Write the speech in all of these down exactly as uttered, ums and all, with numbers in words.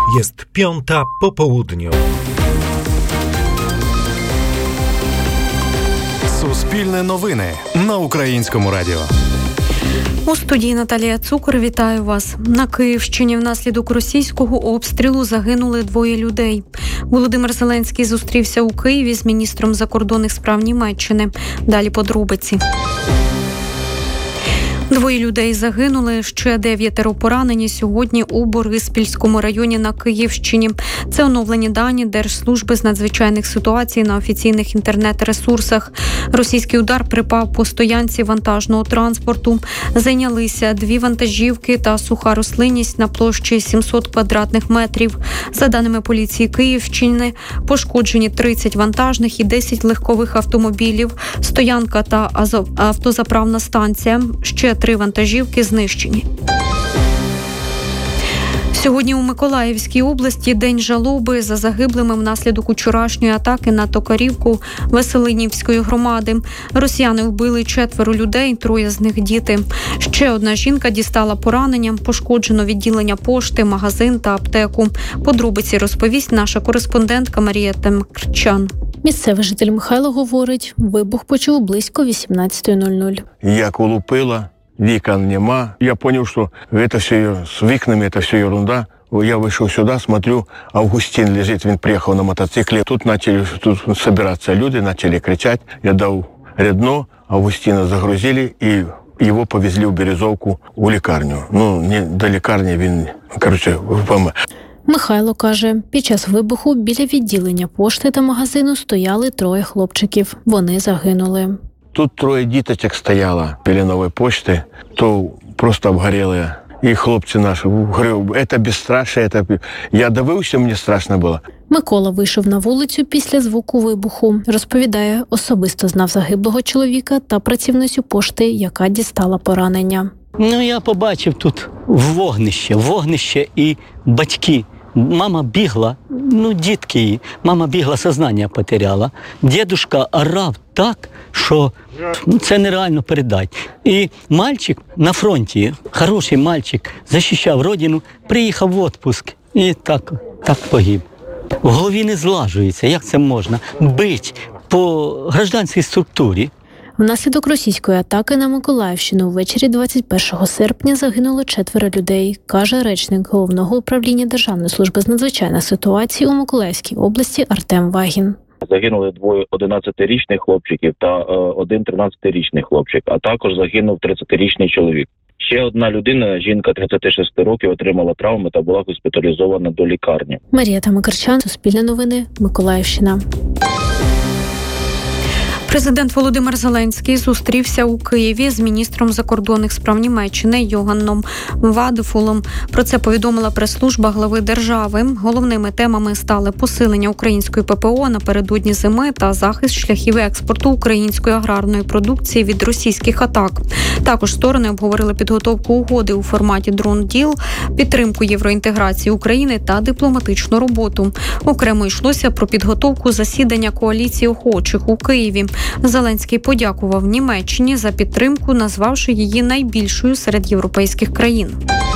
Jest piąta po południu. Суспільне новини на Українському радіо. У студії Наталія Цукор. Вітаю вас. На Київщині внаслідок російського обстрілу загинули двоє людей. Володимир Зеленський зустрівся у Києві з міністром закордонних справ Німеччини. Далі подробиці. Двоє людей загинули, ще дев'ятеро поранені сьогодні у Бориспільському районі на Київщині. Це оновлені дані Держслужби з надзвичайних ситуацій на офіційних інтернет-ресурсах. Російський удар припав по стоянці вантажного транспорту. Зайнялися дві вантажівки та суха рослинність на площі сімсот квадратних метрів. За даними поліції Київщини, пошкоджені тридцять вантажних і десять легкових автомобілів, стоянка та автозаправна станція. Ще три вантажівки знищені. Сьогодні у Миколаївській області день жалоби за загиблими внаслідок учорашньої атаки на Токарівку Веселинівської громади. Росіяни вбили четверо людей, троє з них діти. Ще одна жінка дістала пораненням, пошкоджено відділення пошти, магазин та аптеку. Подробиці розповість наша кореспондентка Марія Темкрчан. Місцевий житель Михайло говорить, вибух почув близько вісімнадцята нуль нуль. Як улупило, вікон нема. Я зрозумів, що це все з вікнами, це все ерунда. Я вийшов сюди, смотрю, Августин лежить, він приїхав на мотоциклі. Тут почали тут збиратися люди, почали кричати. Я дав рядно, Августина загрузили і його повезли в Березовку у лікарню. Ну, не до лікарні він, коротше, помер. Михайло каже, під час вибуху біля відділення пошти та магазину стояли троє хлопчиків. Вони загинули. Тут троє діточок стояло біля нової пошти, то просто обгоріли. І хлопці наші, говорю, це безстрашие, це... Я дивився, мені страшно було. Микола вийшов на вулицю після звуку вибуху. Розповідає, особисто знав загиблого чоловіка та працівницю пошти, яка дістала поранення. Ну, я побачив тут вогнище, вогнище і батьки. Мама бігла, ну, дітки її, мама бігла, сознання потеряла. Дідушка орав так, що ну, це нереально передати. І мальчик на фронті, хороший мальчик, захищав родину, приїхав в відпуск і так, так погиб. В голові не злажується, як це можна бити по гражданській структурі. Внаслідок російської атаки на Миколаївщину ввечері двадцять першого серпня загинуло четверо людей, каже речник Головного управління Державної служби з надзвичайних ситуацій у Миколаївській області Артем Вагін. Загинули двоє одинадцятирічних хлопчиків та е, один тринадцятирічний хлопчик, а також загинув тридцятирічний чоловік. Ще одна людина, жінка тридцяти шести років, отримала травми та була госпіталізована до лікарні. Марія Темкрчан, Суспільне новини, Миколаївщина. Президент Володимир Зеленський зустрівся у Києві з міністром закордонних справ Німеччини Йоганном Вадефулом. Про це повідомила прес-служба глави держави. Головними темами стали посилення української ППО напередодні зими та захист шляхів експорту української аграрної продукції від російських атак. Також сторони обговорили підготовку угоди у форматі «Дрон-діл», підтримку євроінтеграції України та дипломатичну роботу. Окремо йшлося про підготовку засідання коаліції охочих у Києві. Зеленський подякував Німеччині за підтримку, назвавши її найбільшою серед європейських країн.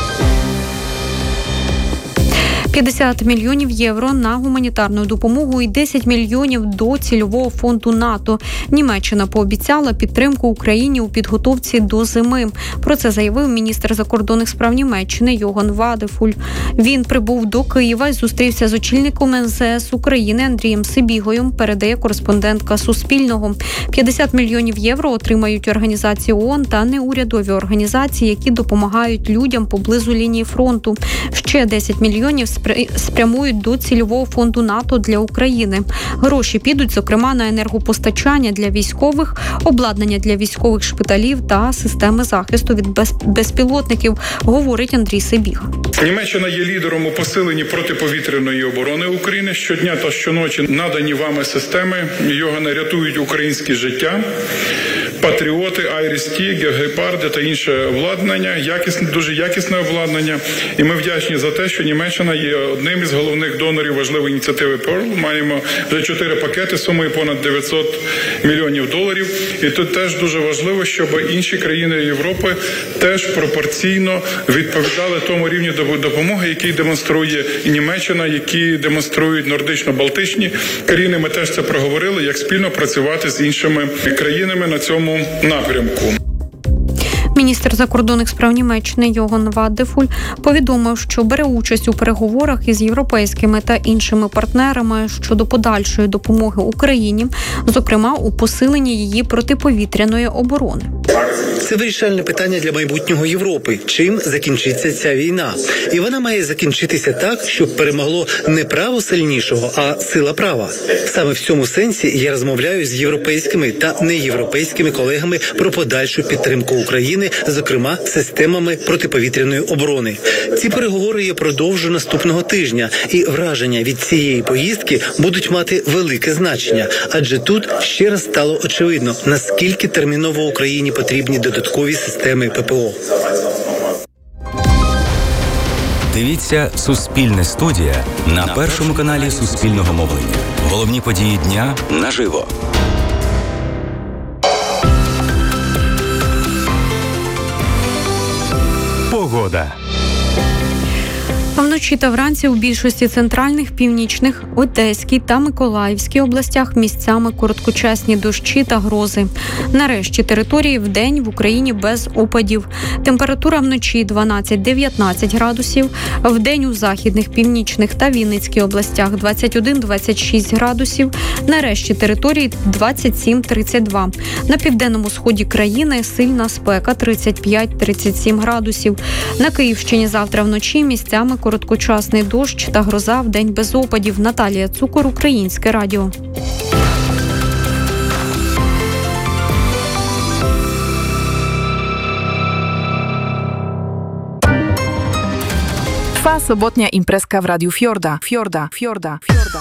п'ятдесят мільйонів євро на гуманітарну допомогу і десять мільйонів до цільового фонду НАТО. Німеччина пообіцяла підтримку Україні у підготовці до зими. Про це заявив міністр закордонних справ Німеччини Йоган Вадефуль. Він прибув до Києва і зустрівся з очільником ен зе ес України Андрієм Сибігою, передає кореспондентка Суспільного. п'ятдесят мільйонів євро отримають організації ООН та неурядові організації, які допомагають людям поблизу лінії фронту. Ще десять мільйонів спрямують до цільового фонду НАТО для України. Гроші підуть, зокрема, на енергопостачання для військових, обладнання для військових шпиталів та системи захисту від безпілотників, говорить Андрій Сибіга. Німеччина є лідером у посиленні протиповітряної оборони України. Щодня та щоночі надані вами системи, Йогане, рятують українське життя. патріоти, Айріс-Ті, Гепарди та інше обладнання, якісне, дуже якісне обладнання. І ми вдячні за те, що Німеччина є одним із головних донорів важливої ініціативи Pearl. Маємо вже чотири пакети сумою понад дев'ятсот мільйонів доларів. І тут теж дуже важливо, щоб інші країни Європи теж пропорційно відповідали тому рівню допомоги, який демонструє і Німеччина, які демонструють нордично-балтичні країни. Ми теж це проговорили, як спільно працювати з іншими країнами на цьому напрямку. Міністр закордонних справ Німеччини Йоган Вадефуль повідомив, що бере участь у переговорах із європейськими та іншими партнерами щодо подальшої допомоги Україні, зокрема у посиленні її протиповітряної оборони. Це вирішальне питання для майбутнього Європи. Чим закінчиться ця війна? І вона має закінчитися так, щоб перемогло не право сильнішого, а сила права. Саме в цьому сенсі я розмовляю з європейськими та неєвропейськими колегами про подальшу підтримку України, зокрема системами протиповітряної оборони. Ці переговори я продовжу наступного тижня, і враження від цієї поїздки будуть мати велике значення, адже тут ще раз стало очевидно, наскільки терміново Україні потрібні додаткові системи ППО. Дивіться «Суспільне студія» на першому каналі Суспільного мовлення. Головні події дня наживо. Погода. Вночі та вранці у більшості центральних, північних, Одеській та Миколаївській областях місцями короткочасні дощі та грози. Нарешті території вдень в Україні без опадів. Температура вночі дванадцять-дев'ятнадцять градусів, вдень у західних, північних та Вінницькій областях двадцять один - двадцять шість градусів, нарешті території двадцять сім - тридцять два. На південному сході країни сильна спека тридцять п'ять - тридцять сім градусів. На Київщині завтра вночі місцями короткочасний дощ та гроза, вдень без опадів. Наталія Цукор, Українське радіо. Trwa sobotnia imprezka w Radiu Fiorda. Fiorda, Fiorda, Fiorda.